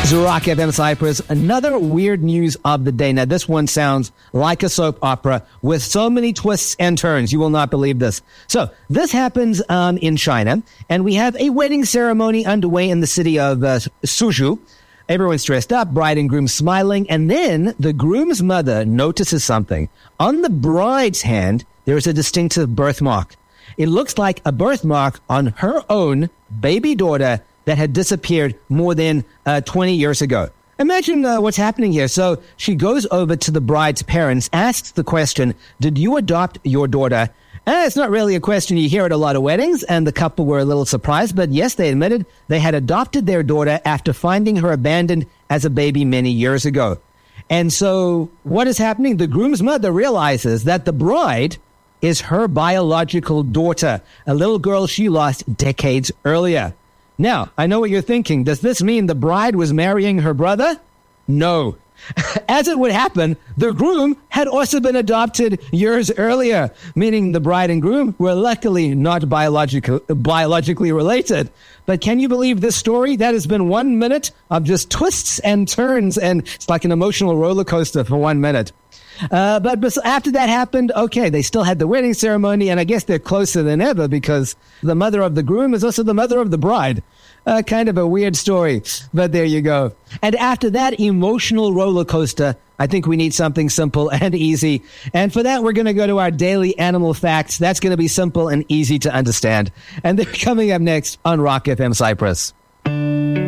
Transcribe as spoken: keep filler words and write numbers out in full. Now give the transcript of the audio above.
This is Rock F M Cyprus. Another weird news of the day. Now, this one sounds like a soap opera with so many twists and turns. You will not believe this. So, this happens um, in China, and we have a wedding ceremony underway in the city of uh, Suzhou. Everyone's dressed up, bride and groom smiling, and then the groom's mother notices something. On the bride's hand, there is a distinctive birthmark. It looks like a birthmark on her own baby daughter that had disappeared more than uh, twenty years ago. Imagine uh, what's happening here. So she goes over to the bride's parents, asks the question, did you adopt your daughter? And it's not really a question you hear at a lot of weddings, and the couple were a little surprised, but yes, they admitted they had adopted their daughter after finding her abandoned as a baby many years ago. And so what is happening? The groom's mother realizes that the bride is her biological daughter, a little girl she lost decades earlier. Now, I know what you're thinking. Does this mean the bride was marrying her brother? No. As it would happen, the groom had also been adopted years earlier, meaning the bride and groom were luckily not biological, biologically related. But can you believe this story? That has been one minute of just twists and turns, and it's like an emotional roller coaster for one minute. Uh, but after that happened, okay, they still had the wedding ceremony, and I guess they're closer than ever because the mother of the groom is also the mother of the bride. Uh, kind of a weird story, but there you go. And after that emotional roller coaster, I think we need something simple and easy. And for that, we're going to go to our daily animal facts. That's going to be simple and easy to understand. And they're coming up next on Rock F M Cyprus.